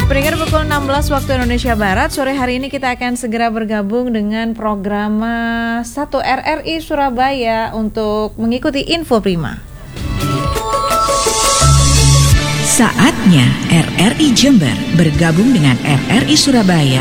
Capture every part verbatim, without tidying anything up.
Pendengar pukul enam belas waktu Indonesia Barat, sore hari ini kita akan segera bergabung dengan program satu R R I Surabaya untuk mengikuti Info Prima. Saatnya R R I Jember bergabung dengan R R I Surabaya.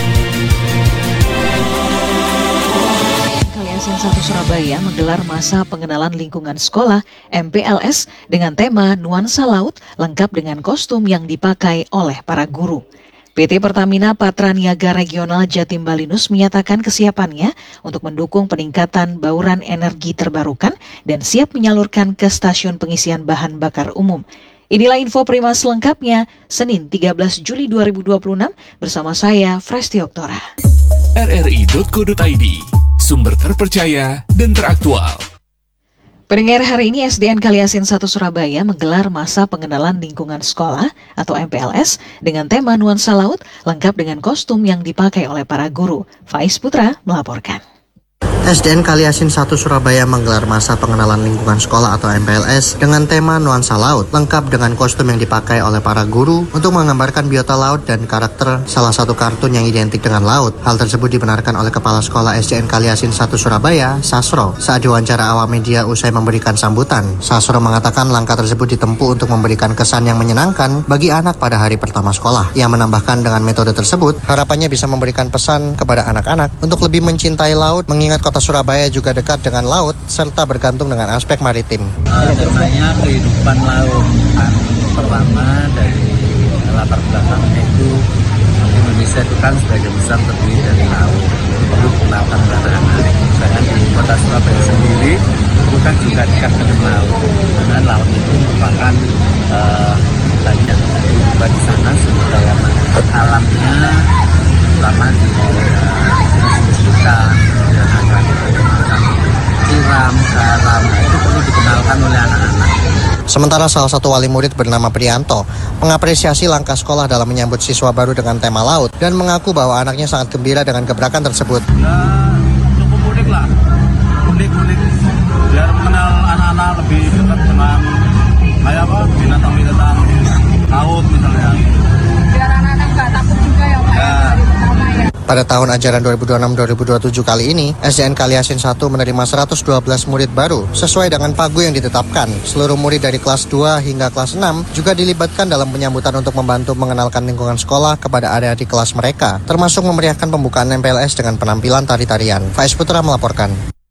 Kaliasin satu Surabaya menggelar masa pengenalan lingkungan sekolah M P L S dengan tema Nuansa Laut lengkap dengan kostum yang dipakai oleh para guru. P T Pertamina Patraniaga Regional Jatim Balinus menyatakan kesiapannya untuk mendukung peningkatan bauran energi terbarukan dan siap menyalurkan ke stasiun pengisian bahan bakar umum. Inilah info Prima selengkapnya, Senin tiga belas Juli dua ribu dua puluh enam bersama saya, Fresti Oktora. R R I titik co titik I D, sumber terpercaya dan teraktual. Pendengar, hari ini S D N Kaliasin satu Surabaya menggelar masa pengenalan lingkungan sekolah atau M P L S dengan tema Nuansa Laut lengkap dengan kostum yang dipakai oleh para guru. Faiz Putra melaporkan. S D N Kaliasin satu Surabaya menggelar masa pengenalan lingkungan sekolah atau M P L S dengan tema Nuansa Laut, lengkap dengan kostum yang dipakai oleh para guru untuk menggambarkan biota laut dan karakter salah satu kartun yang identik dengan laut. Hal tersebut dibenarkan oleh Kepala Sekolah S D N Kaliasin satu Surabaya, Sasro, saat diwawancara awak media usai memberikan sambutan. Sasro mengatakan langkah tersebut ditempuh untuk memberikan kesan yang menyenangkan bagi anak pada hari pertama sekolah. Ia menambahkan dengan metode tersebut, harapannya bisa memberikan pesan kepada anak-anak untuk lebih mencintai laut, mengingat kota Surabaya juga dekat dengan laut serta bergantung dengan aspek maritim. Temanya kehidupan laut, kan pertama dari latar belakangnya itu Indonesia itu kan sebagian besar terdiri dari laut. Perlu kenalkan kepada anak. Misalnya di kota Surabaya sendiri itu kan juga dekat dengan laut. Karena laut itu merupakan uh, banyak kehidupan di sana, sumber daya alamnya, terutama di hutan. Tiram, garam, itu perlu dikenalkan oleh anak-anak. Sementara salah satu wali murid bernama Prianto mengapresiasi langkah sekolah dalam menyambut siswa baru dengan tema laut dan mengaku bahwa anaknya sangat gembira dengan gebrakan tersebut. Ya, cukup unik lah, unik-unik, biar mengenal anak-anak lebih dekat dengan kayak apa, binatang-binatang laut misalnya. Biar anak-anak nggak takut juga ya Pak. Ya. Pada tahun ajaran dua ribu dua puluh enam dua ribu dua puluh tujuh kali ini, S D N Kaliasin satu menerima seratus dua belas murid baru sesuai dengan pagu yang ditetapkan. Seluruh murid dari kelas dua hingga kelas enam juga dilibatkan dalam penyambutan untuk membantu mengenalkan lingkungan sekolah kepada adik-adik kelas mereka, termasuk memeriahkan pembukaan M P L S dengan penampilan tari-tarian. Faiz Putra melaporkan.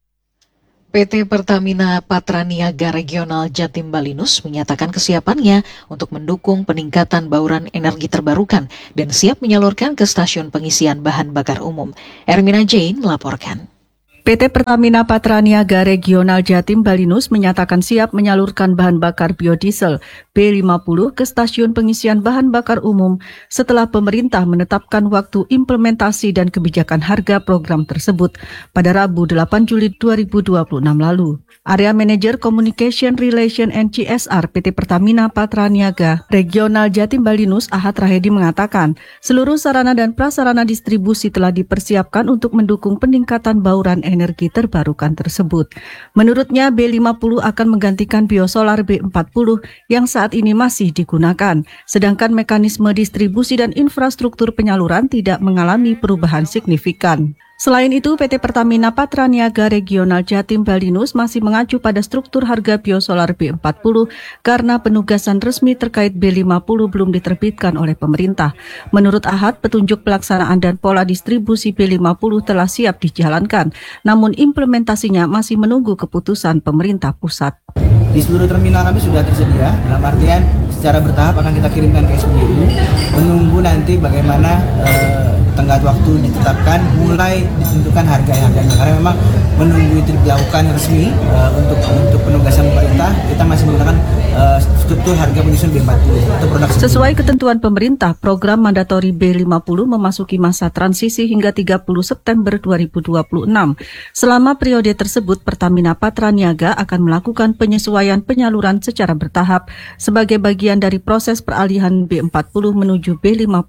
P T Pertamina Patraniaga Regional Jatim Balinus menyatakan kesiapannya untuk mendukung peningkatan bauran energi terbarukan dan siap menyalurkan ke stasiun pengisian bahan bakar umum. Ermina Jane melaporkan. P T Pertamina Patraniaga Regional Jatim Balinus menyatakan siap menyalurkan bahan bakar biodiesel B lima puluh ke stasiun pengisian bahan bakar umum setelah pemerintah menetapkan waktu implementasi dan kebijakan harga program tersebut pada Rabu delapan Juli dua ribu dua puluh enam lalu. Area Manager Communication Relation and C S R P T Pertamina Patraniaga Regional Jatim Balinus Ahad Rahedi mengatakan seluruh sarana dan prasarana distribusi telah dipersiapkan untuk mendukung peningkatan bauran energi energi terbarukan tersebut. Menurutnya B lima puluh akan menggantikan biosolar B empat puluh yang saat ini masih digunakan, sedangkan mekanisme distribusi dan infrastruktur penyaluran tidak mengalami perubahan signifikan. Selain itu, P T Pertamina Patraniaga Regional Jatim Balinus masih mengacu pada struktur harga biosolar B empat puluh karena penugasan resmi terkait B lima puluh belum diterbitkan oleh pemerintah. Menurut Ahad, petunjuk pelaksanaan dan pola distribusi B lima puluh telah siap dijalankan, namun implementasinya masih menunggu keputusan pemerintah pusat. Di seluruh terminal kami sudah tersedia, dalam artian secara bertahap akan kita kirimkan ke S P B U, menunggu nanti bagaimana eh, tenggat waktu ditetapkan, mulai ditentukan harga-harganya. Karena memang menunggu itu dilakukan resmi uh, untuk untuk penugasan pemerintah, kita masih menggunakan uh, struktur harga penyusun B empat puluh atau produk. Sesuai ketentuan pemerintah, program mandatori B lima puluh memasuki masa transisi hingga tiga puluh September dua ribu dua puluh enam. Selama periode tersebut, Pertamina Patraniaga akan melakukan penyesuaian penyaluran secara bertahap sebagai bagian dari proses peralihan B empat puluh menuju B lima puluh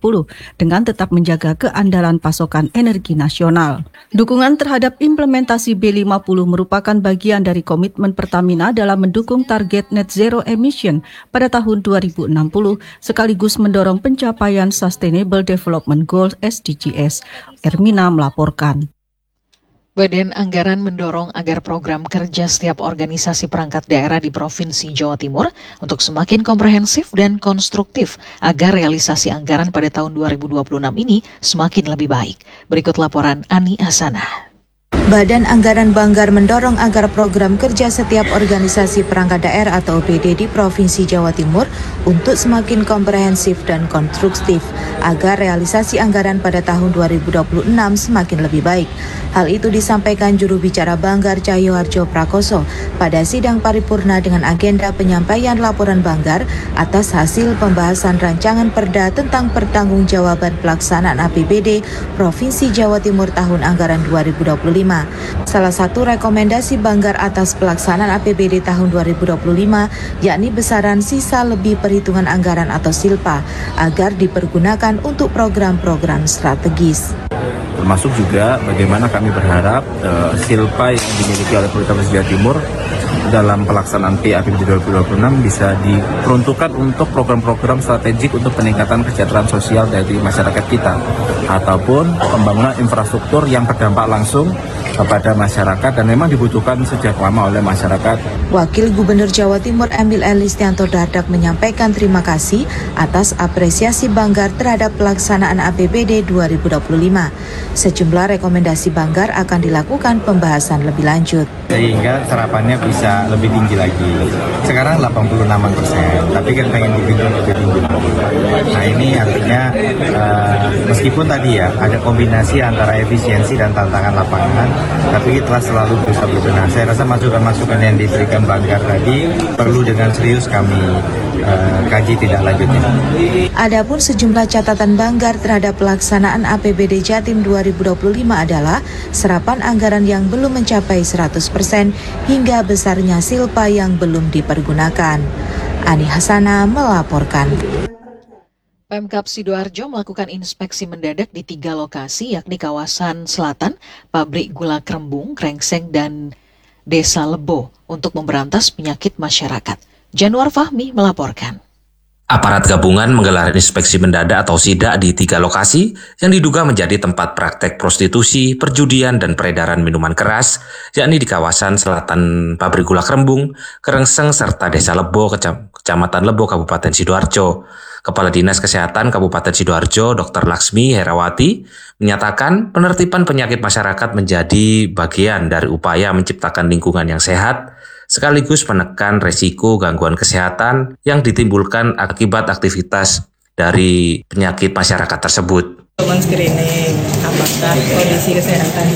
puluh dengan tetap menjaga keandalan pasokan energi nasional. Dukungan terhadap implementasi B lima puluh merupakan bagian dari komitmen Pertamina dalam mendukung target net zero emission pada tahun dua ribu enam puluh sekaligus mendorong pencapaian Sustainable Development Goals S D Gs. Ermina melaporkan. Badan Anggaran mendorong agar program kerja setiap organisasi perangkat daerah di Provinsi Jawa Timur untuk semakin komprehensif dan konstruktif agar realisasi anggaran pada tahun dua ribu dua puluh enam ini semakin lebih baik. Berikut laporan Ani Hasanah. Badan Anggaran Banggar mendorong agar program kerja setiap organisasi perangkat daerah atau O P D di Provinsi Jawa Timur untuk semakin komprehensif dan konstruktif agar realisasi anggaran pada tahun dua ribu dua puluh enam semakin lebih baik. Hal itu disampaikan juru bicara Banggar Cahyoharjo Prakoso pada sidang paripurna dengan agenda penyampaian laporan Banggar atas hasil pembahasan rancangan perda tentang pertanggungjawaban pelaksanaan A P B D Provinsi Jawa Timur tahun anggaran dua ribu dua puluh lima. Salah satu rekomendasi Banggar atas pelaksanaan A P B D tahun dua ribu dua puluh lima yakni besaran sisa lebih perhitungan anggaran atau SILPA agar dipergunakan untuk program-program strategis. Termasuk juga bagaimana kami berharap uh, SILPA yang dimiliki oleh Provinsi Jawa Timur dalam pelaksanaan P A P B D dua ribu dua puluh enam bisa diperuntukkan untuk program-program strategik untuk peningkatan kesejahteraan sosial dari masyarakat kita ataupun pembangunan infrastruktur yang berdampak langsung kepada masyarakat dan memang dibutuhkan sejak lama oleh masyarakat. Wakil Gubernur Jawa Timur Emil Elistianto Dardak menyampaikan terima kasih atas apresiasi Banggar terhadap pelaksanaan A P B D dua ribu dua puluh lima. Sejumlah rekomendasi Banggar akan dilakukan pembahasan lebih lanjut. Sehingga serapannya bisa lebih tinggi lagi. Sekarang delapan puluh enam persen, tapi kan pengen dibikin lebih tinggi lagi. Nah ini artinya uh, meskipun tadi ya ada kombinasi antara efisiensi dan tantangan lapangan, tapi kita selalu berusaha berbenah. Saya rasa masukan-masukan yang diberikan Banggar tadi perlu dengan serius kami uh, kaji tidak lanjutnya. Adapun sejumlah catatan Banggar terhadap pelaksanaan A P B D Jatim dua ribu dua puluh lima adalah serapan anggaran yang belum mencapai seratus persen hingga besarnya SILPA yang belum dipergunakan. Ani Hasanah melaporkan. Pemkab Sidoarjo melakukan inspeksi mendadak di tiga lokasi yakni kawasan selatan, pabrik gula Krembung, Krengseng, dan Desa Lebo untuk memberantas penyakit masyarakat. Januar Fahmi melaporkan. Aparat gabungan menggelar inspeksi mendadak atau sidak di tiga lokasi yang diduga menjadi tempat praktek prostitusi, perjudian, dan peredaran minuman keras, yakni di kawasan selatan pabrik gula Krembung, Krengseng, serta Desa Lebo, Kecamatan Lebo, Kabupaten Sidoarjo. Kepala Dinas Kesehatan Kabupaten Sidoarjo, Dokter Laksmi Herawati, menyatakan penertiban penyakit masyarakat menjadi bagian dari upaya menciptakan lingkungan yang sehat, sekaligus menekan resiko gangguan kesehatan yang ditimbulkan akibat aktivitas dari penyakit masyarakat tersebut. Men-screening apakah kondisi kesehatan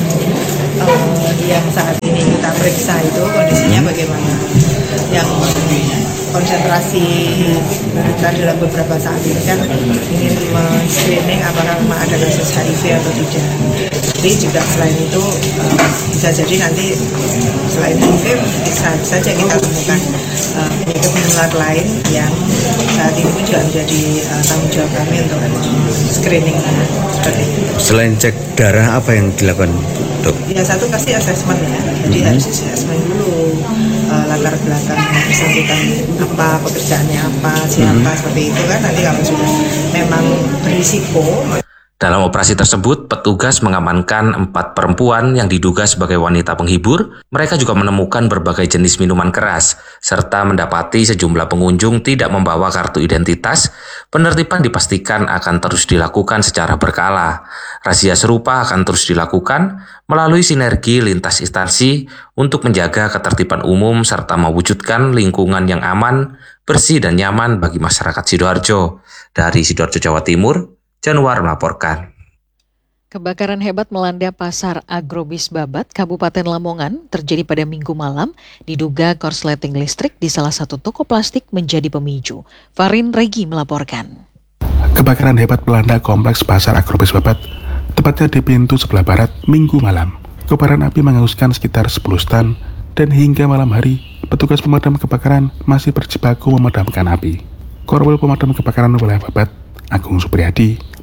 uh, yang saat ini kita periksa itu kondisinya bagaimana. Yang konsentrasi kita dalam beberapa saat ini kan ingin men-screening apakah memang ada kasus H I V atau tidak. Tapi juga selain itu uh, bisa jadi nanti selain H I V bisa saja kita temukan uh, penyakit menular lain yang saat ini pun juga menjadi uh, tanggung jawab kami untuk screening seperti itu. Selain cek darah apa yang dilakukan, Dok? Ya satu pasti asesmen ya, jadi mm-hmm. harus asesmen dulu uh, latar belakang bersangkutan apa, pekerjaannya apa, siapa mm-hmm. seperti itu kan nanti kalau sudah memang berisiko. Dalam operasi tersebut, petugas mengamankan empat perempuan yang diduga sebagai wanita penghibur. Mereka juga menemukan berbagai jenis minuman keras, serta mendapati sejumlah pengunjung tidak membawa kartu identitas. Penertiban dipastikan akan terus dilakukan secara berkala. Razia serupa akan terus dilakukan melalui sinergi lintas instansi untuk menjaga ketertiban umum serta mewujudkan lingkungan yang aman, bersih, dan nyaman bagi masyarakat Sidoarjo. Dari Sidoarjo, Jawa Timur, Januar melaporkan. Kebakaran hebat melanda pasar Agrobis Babat, Kabupaten Lamongan, terjadi pada Minggu malam, diduga korsleting listrik di salah satu toko plastik menjadi pemicu. Farin Regi melaporkan. Kebakaran hebat melanda kompleks pasar Agrobis Babat, tepatnya di pintu sebelah barat, Minggu malam. Kobaran api menghanguskan sekitar sepuluh stand, dan hingga malam hari, petugas pemadam kebakaran masih berjibaku memadamkan api. Korwil pemadam kebakaran wilayah Babat, Agung Supriyadi,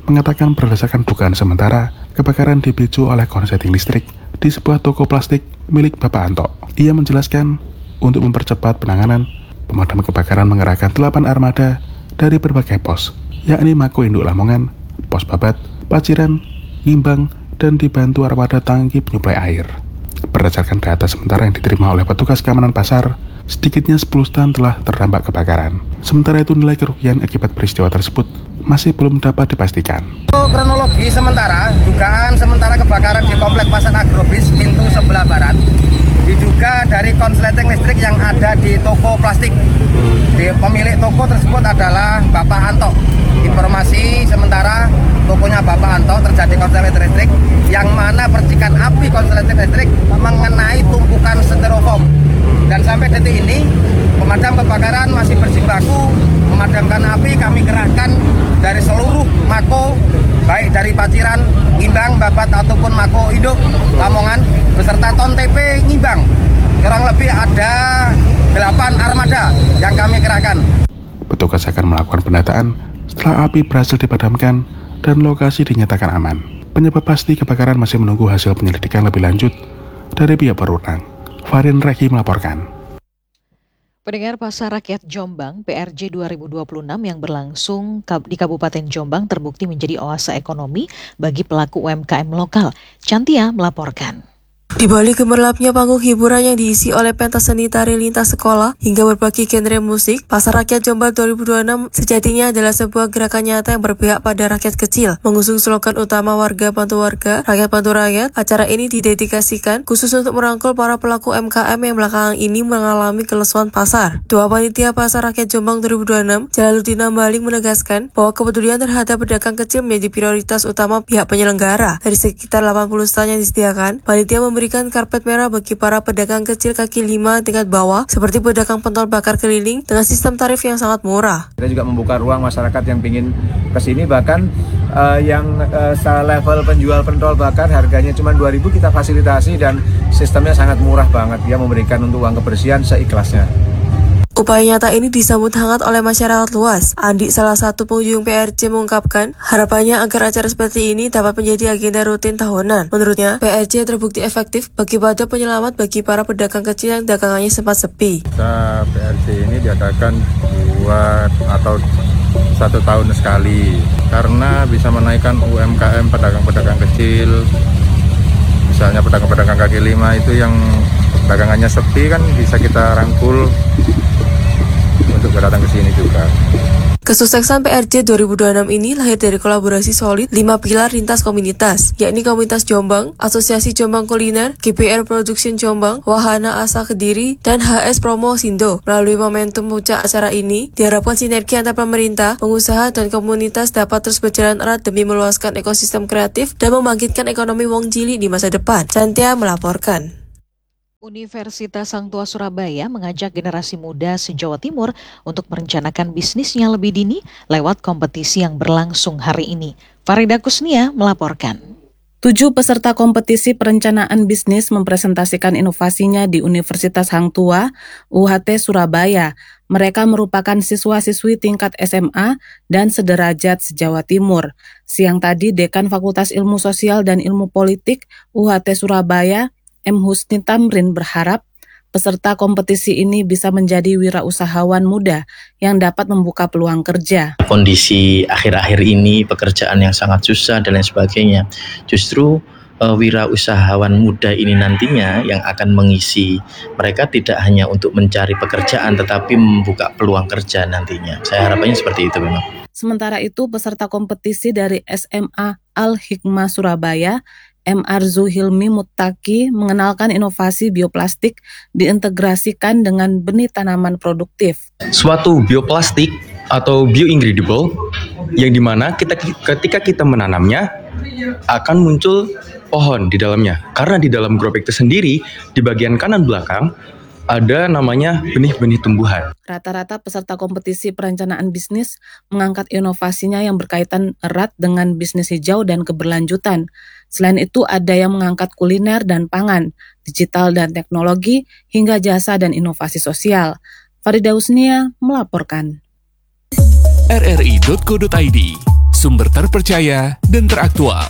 mengatakan berdasarkan dugaan sementara, kebakaran dipicu oleh konsleting listrik di sebuah toko plastik milik Bapak Anto. Ia menjelaskan untuk mempercepat penanganan, pemadam kebakaran mengerahkan delapan armada dari berbagai pos, yakni Mako Induk Lamongan, Pos Babat, Paciran, Ngimbang, dan dibantu armada tangki penyuplai air. Berdasarkan data sementara yang diterima oleh petugas keamanan pasar, sedikitnya sepuluh stand telah terdampak kebakaran. Sementara itu nilai kerugian akibat peristiwa tersebut masih belum dapat dipastikan. Kronologi sementara, dugaan sementara kebakaran di Komplek Pasar Agrobis pintu sebelah barat diduga dari konsleting listrik yang ada di toko plastik. Di pemilik toko tersebut adalah Bapak Anto. Informasi sementara tokonya Bapak Anto terjadi konsleting listrik yang mana percikan api konsleting listrik mengenai tumpukan styrofoam. Dan sampai detik ini pemadam kebakaran masih berjibaku memadamkan api. Kami kerahkan dari seluruh Mako, baik dari Paciran, Ngimbang, Babat ataupun Mako Induk Lamongan beserta Ton T P Ngimbang. Kurang lebih ada delapan armada yang kami kerahkan. Petugas akan melakukan pendataan setelah api berhasil dipadamkan dan lokasi dinyatakan aman. Penyebab pasti kebakaran masih menunggu hasil penyelidikan lebih lanjut dari pihak berwenang. Farin Reki melaporkan. Pendengar, Pasar Rakyat Jombang P R J dua ribu dua puluh enam yang berlangsung di Kabupaten Jombang terbukti menjadi oase ekonomi bagi pelaku U M K M lokal. Cantia melaporkan. Di balik gemerlapnya panggung hiburan yang diisi oleh pentas seni tari lintas sekolah hingga berbagai genre musik, Pasar Rakyat Jombang dua ribu dua puluh enam sejatinya adalah sebuah gerakan nyata yang berpihak pada rakyat kecil. Mengusung slogan utama warga bantu warga, rakyat bantu rakyat, acara ini didedikasikan khusus untuk merangkul para pelaku U M K M yang belakangan ini mengalami kelesuan pasar. Tua Panitia Pasar Rakyat Jombang dua ribu dua puluh enam, Jalaluddin Ambaling menegaskan bahwa kepedulian terhadap pedagang kecil menjadi prioritas utama pihak penyelenggara. Dari sekitar delapan puluh stand yang disediakan, panitia memberi memberikan karpet merah bagi para pedagang kecil kaki lima tingkat bawah seperti pedagang pentol bakar keliling dengan sistem tarif yang sangat murah. Kita juga membuka ruang masyarakat yang ingin kesini, bahkan uh, yang uh, level penjual pentol bakar harganya cuma dua ribu kita fasilitasi dan sistemnya sangat murah banget. Dia memberikan untuk uang kebersihan seikhlasnya. Upaya nyata ini disambut hangat oleh masyarakat luas. Andi, salah satu pengunjung P R J, mengungkapkan harapannya agar acara seperti ini dapat menjadi agenda rutin tahunan. Menurutnya, P R J terbukti efektif bagi pada penyelamat bagi para pedagang kecil yang dagangannya sempat sepi. Kita P R J ini diadakan dua atau satu tahun sekali karena bisa menaikkan U M K M pedagang-pedagang kecil. Misalnya pedagang-pedagang kaki lima itu yang dagangannya sepi kan bisa kita rangkul untuk datang ke sini juga. Kesuksesan P R J dua ribu dua puluh enam ini lahir dari kolaborasi solid lima pilar lintas komunitas, yakni Komunitas Jombang, Asosiasi Jombang Kuliner, G P R Production Jombang, Wahana Asa Kediri, dan H S Promo Sindo. Melalui momentum puncak acara ini, diharapkan sinergi antar pemerintah, pengusaha, dan komunitas dapat terus berjalan erat demi meluaskan ekosistem kreatif dan membangkitkan ekonomi Wong Jili di masa depan. Cantia melaporkan. Universitas Sang Tua Surabaya mengajak generasi muda se-Jawa Timur untuk merencanakan bisnisnya lebih dini lewat kompetisi yang berlangsung hari ini. Farida Kusnia melaporkan. Tujuh peserta kompetisi perencanaan bisnis mempresentasikan inovasinya di Universitas Hang Tua, U H T Surabaya. Mereka merupakan siswa-siswi tingkat S M A dan sederajat se-Jawa Timur. Siang tadi, Dekan Fakultas Ilmu Sosial dan Ilmu Politik U H T Surabaya, M. Husni Tamrin, berharap peserta kompetisi ini bisa menjadi wirausahawan muda yang dapat membuka peluang kerja. Kondisi akhir-akhir ini, pekerjaan yang sangat susah dan lain sebagainya, justru uh, wirausahawan muda ini nantinya yang akan mengisi mereka tidak hanya untuk mencari pekerjaan tetapi membuka peluang kerja nantinya. Saya harapannya seperti itu memang. Sementara itu, peserta kompetisi dari S M A Al-Hikmah Surabaya, M. Arzu Hilmi Muttaki, mengenalkan inovasi bioplastik diintegrasikan dengan benih tanaman produktif. Suatu bioplastik atau bioingredable yang dimana kita, ketika kita menanamnya akan muncul pohon di dalamnya. Karena di dalam grow bag itu sendiri, di bagian kanan belakang, ada namanya benih-benih tumbuhan. Rata-rata peserta kompetisi perencanaan bisnis mengangkat inovasinya yang berkaitan erat dengan bisnis hijau dan keberlanjutan. Selain itu, ada yang mengangkat kuliner dan pangan, digital dan teknologi, hingga jasa dan inovasi sosial. Farida Husnia melaporkan. R R I dot co dot I D sumber terpercaya dan teraktual.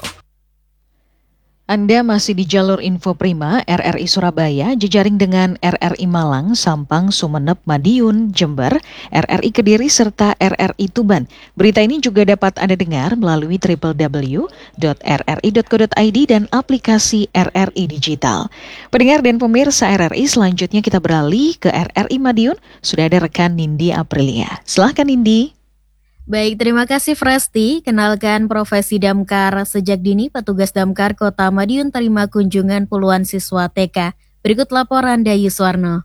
Anda masih di jalur Info Prima R R I Surabaya, jejaring dengan R R I Malang, Sampang, Sumeneb, Madiun, Jember, R R I Kediri, serta R R I Tuban. Berita ini juga dapat Anda dengar melalui w w w dot r r i dot co dot i d dan aplikasi R R I Digital. Pendengar dan pemirsa R R I, selanjutnya kita beralih ke R R I Madiun. Sudah ada rekan Nindi Aprilia. Silahkan Nindi. Baik, terima kasih Fresti. Kenalkan profesi damkar. Sejak dini, petugas damkar Kota Madiun terima kunjungan puluhan siswa T K. Berikut laporan Dayu Suwarno.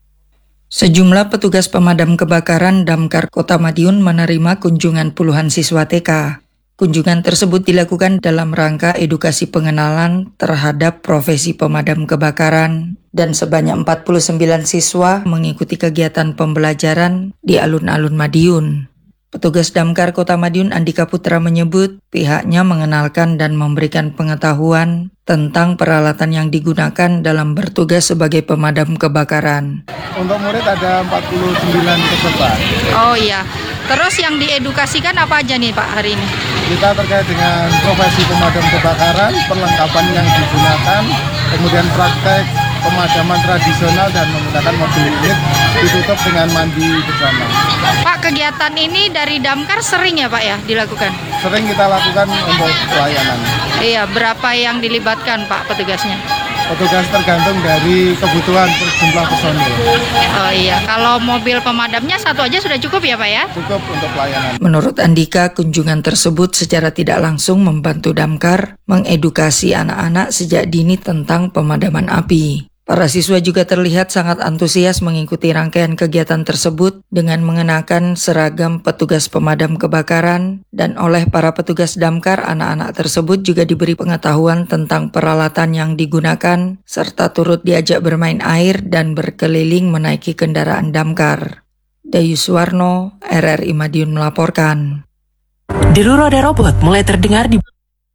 Sejumlah petugas pemadam kebakaran damkar Kota Madiun menerima kunjungan puluhan siswa T K. Kunjungan tersebut dilakukan dalam rangka edukasi pengenalan terhadap profesi pemadam kebakaran dan sebanyak empat puluh sembilan siswa mengikuti kegiatan pembelajaran di alun-alun Madiun. Petugas damkar Kota Madiun Andika Putra menyebut pihaknya mengenalkan dan memberikan pengetahuan tentang peralatan yang digunakan dalam bertugas sebagai pemadam kebakaran. Untuk murid ada empat puluh sembilan peserta. Oh iya, terus yang diedukasikan apa aja nih Pak hari ini? Kita terkait dengan profesi pemadam kebakaran, perlengkapan yang digunakan, kemudian praktek pemadaman tradisional dan menggunakan mobil unit ditutup dengan mandi bersama. Pak, kegiatan ini dari damkar sering ya Pak ya dilakukan? Sering kita lakukan untuk pelayanan. Iya, berapa yang dilibatkan Pak petugasnya? Petugas tergantung dari kebutuhan jumlah personil. Oh iya, kalau mobil pemadamnya satu aja sudah cukup ya Pak ya? Cukup untuk pelayanan. Menurut Andika, kunjungan tersebut secara tidak langsung membantu damkar mengedukasi anak-anak sejak dini tentang pemadaman api. Para siswa juga terlihat sangat antusias mengikuti rangkaian kegiatan tersebut dengan mengenakan seragam petugas pemadam kebakaran, dan oleh para petugas damkar, anak-anak tersebut juga diberi pengetahuan tentang peralatan yang digunakan, serta turut diajak bermain air dan berkeliling menaiki kendaraan damkar. Dayu Suwarno, R R I Madiun melaporkan. Deru roda robot mulai terdengar di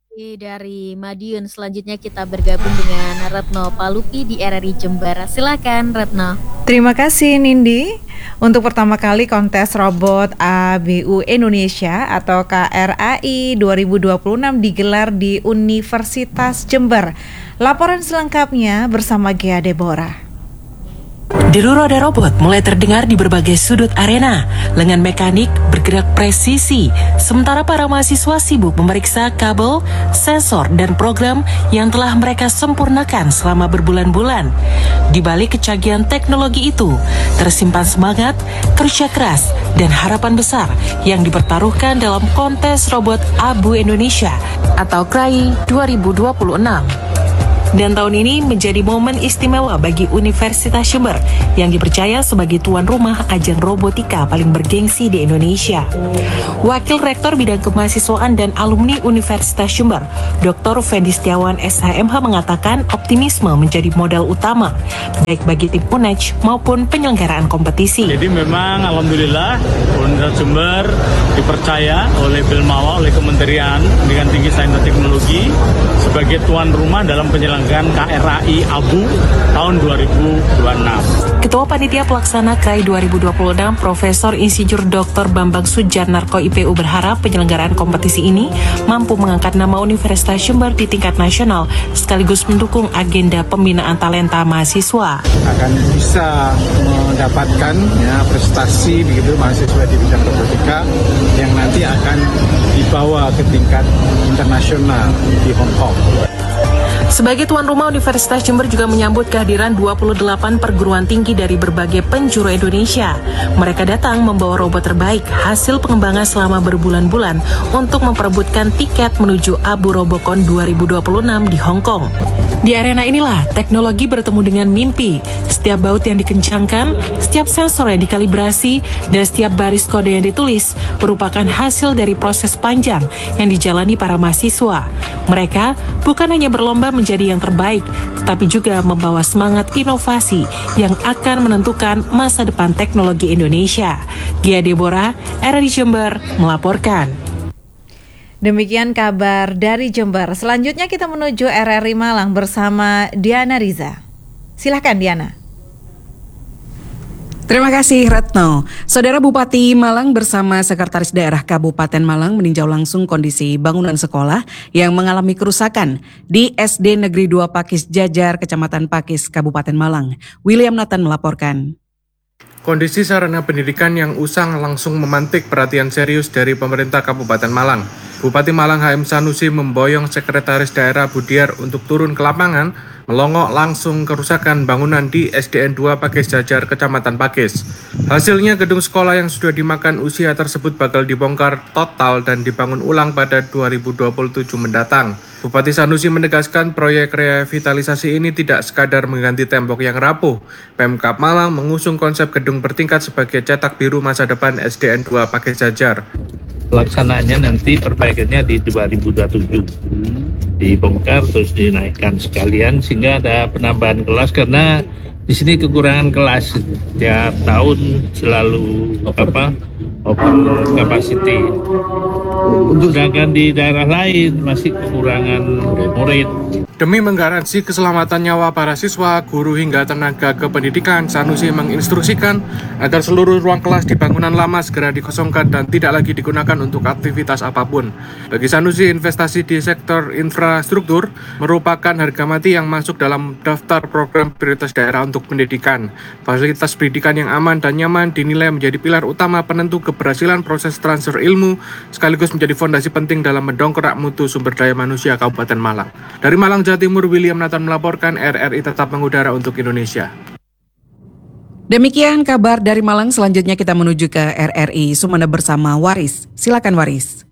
Dari Madiun, selanjutnya kita bergabung dengan Retno Palupi di R R I Jember. Silakan Retno. Terima kasih Nindi. Untuk pertama kali kontes robot A B U Indonesia atau K R A I dua ribu dua puluh enam digelar di Universitas Jember. Laporan selengkapnya bersama Gea Deborah. Deru roda robot mulai terdengar di berbagai sudut arena. Lengan mekanik bergerak presisi, sementara para mahasiswa sibuk memeriksa kabel, sensor, dan program yang telah mereka sempurnakan selama berbulan-bulan. Di balik kecanggihan teknologi itu, tersimpan semangat, kerja keras, dan harapan besar yang dipertaruhkan dalam kontes robot A B U Indonesia atau K R A I dua ribu dua puluh enam. Dan tahun ini menjadi momen istimewa bagi Universitas Jember yang dipercaya sebagai tuan rumah ajang robotika paling bergengsi di Indonesia. Wakil Rektor Bidang Kemahasiswaan dan Alumni Universitas Jember, Doktor Fendi Setiawan S H M H mengatakan optimisme menjadi modal utama baik bagi tim U N E J maupun penyelenggaraan kompetisi. Jadi memang alhamdulillah Universitas Jember dipercaya oleh Bilmawa, oleh Kementerian Pendidikan Tinggi Sains dan Teknologi sebagai tuan rumah dalam penyelenggaraan K R A I A B U tahun dua ribu dua puluh enam. Ketua Panitia Pelaksana K R A I dua ribu dua puluh enam Profesor Insinyur Doktor Bambang Sujarnarko I P U berharap penyelenggaraan kompetisi ini mampu mengangkat nama Universitas Jember di tingkat nasional sekaligus mendukung agenda pembinaan talenta mahasiswa. Akan bisa mendapatkan ya, prestasi begitu mahasiswa di bidang robotika yang nanti akan dibawa ke tingkat internasional di Hong Kong. Sebagai tuan rumah, Universitas Jember juga menyambut kehadiran dua puluh delapan perguruan tinggi dari berbagai penjuru Indonesia. Mereka datang membawa robot terbaik hasil pengembangan selama berbulan-bulan untuk memperebutkan tiket menuju A B U Robocon dua ribu dua puluh enam di Hong Kong. Di arena inilah teknologi bertemu dengan mimpi. Setiap baut yang dikencangkan, setiap sensor yang dikalibrasi, dan setiap baris kode yang ditulis merupakan hasil dari proses panjang yang dijalani para mahasiswa. Mereka bukan hanya berlomba menjadi yang terbaik, tetapi juga membawa semangat inovasi yang akan menentukan masa depan teknologi Indonesia. Gea Deborah, R R I Jember, melaporkan. Demikian kabar dari Jember. Selanjutnya kita menuju R R I Malang bersama Diana Riza. Silahkan Diana. Terima kasih Retno. Saudara Bupati Malang bersama Sekretaris Daerah Kabupaten Malang meninjau langsung kondisi bangunan sekolah yang mengalami kerusakan di S D Negeri dua Pakis Jajar, Kecamatan Pakis, Kabupaten Malang. William Nathan melaporkan. Kondisi sarana pendidikan yang usang langsung memantik perhatian serius dari pemerintah Kabupaten Malang. Bupati Malang H M Sanusi memboyong Sekretaris Daerah Budiar untuk turun ke lapangan, melongok langsung kerusakan bangunan di S D N dua Pakis Jajar, Kecamatan Pakis. Hasilnya gedung sekolah yang sudah dimakan usia tersebut bakal dibongkar total dan dibangun ulang pada dua ribu dua puluh tujuh mendatang. Bupati Sanusi menegaskan proyek revitalisasi ini tidak sekadar mengganti tembok yang rapuh. Pemkab Malang mengusung konsep gedung bertingkat sebagai cetak biru masa depan S D N dua Pakis Jajar. Pelaksanaannya nanti perbaikannya di dua ribu dua puluh tujuh dibongkar terus dinaikkan sekalian sehingga ada penambahan kelas karena di sini kekurangan kelas tiap tahun selalu apa over capacity. Sedangkan di daerah lain masih kekurangan murid. Demi menggaransi keselamatan nyawa para siswa, guru hingga tenaga kependidikan, Sanusi menginstruksikan agar seluruh ruang kelas di bangunan lama segera dikosongkan dan tidak lagi digunakan untuk aktivitas apapun. Bagi Sanusi, investasi di sektor infrastruktur merupakan harga mati yang masuk dalam daftar program prioritas daerah untuk pendidikan. Fasilitas pendidikan yang aman dan nyaman dinilai menjadi pilar utama penentu keberhasilan proses transfer ilmu, sekaligus menjadi fondasi penting dalam mendongkrak mutu sumber daya manusia Kabupaten Malang. Dari Malang, Jawa Timur, William Nathan melaporkan. R R I tetap mengudara untuk Indonesia. Demikian kabar dari Malang. Selanjutnya kita menuju ke R R I Sumeneb bersama Waris. Silakan Waris.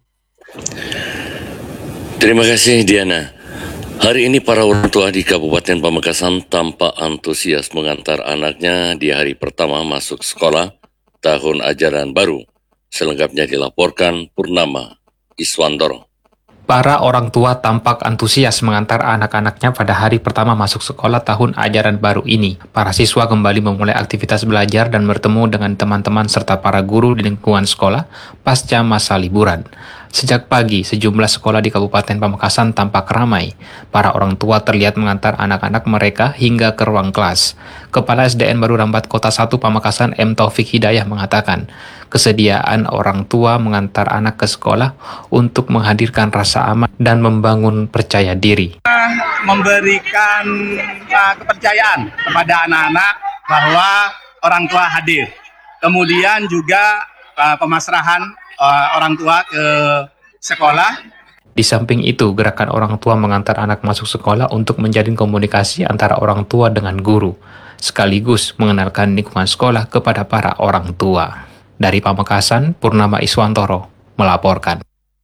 Terima kasih Diana. Hari ini para orang tua di Kabupaten Pamekasan tampak antusias mengantar anaknya di hari pertama masuk sekolah tahun ajaran baru. Selengkapnya dilaporkan Purnama Iswandoro. Para orang tua tampak antusias mengantar anak-anaknya pada hari pertama masuk sekolah tahun ajaran baru ini. Para siswa kembali memulai aktivitas belajar dan bertemu dengan teman-teman serta para guru di lingkungan sekolah pasca masa liburan. Sejak pagi, sejumlah sekolah di Kabupaten Pamekasan tampak ramai. Para orang tua terlihat mengantar anak-anak mereka hingga ke ruang kelas. Kepala S D N Baru Rambat Kota satu Pamekasan M. Taufik Hidayah mengatakan, kesediaan orang tua mengantar anak ke sekolah untuk menghadirkan rasa aman dan membangun percaya diri. Memberikan uh, kepercayaan kepada anak-anak bahwa orang tua hadir. Kemudian juga uh, pemasrahan uh, orang tua ke sekolah. Di samping itu, gerakan orang tua mengantar anak masuk sekolah untuk menjalin komunikasi antara orang tua dengan guru, sekaligus mengenalkan lingkungan sekolah kepada para orang tua. Dari Pamekasan, Purnama Iswantoro melaporkan.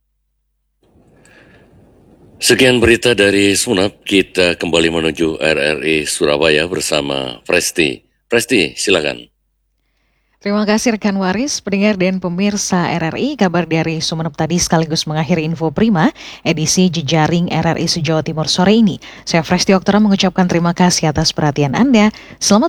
Sekian berita dari Sumeneb, kita kembali menuju R R I Surabaya bersama Presti. Presti, silakan. Terima kasih rekan Waris, pendengar dan pemirsa R R I. Kabar dari Sumeneb tadi sekaligus mengakhiri Info Prima, edisi Jejaring R R I se-Jawa Timur sore ini. Saya Presti Oktora mengucapkan terima kasih atas perhatian Anda. Selamat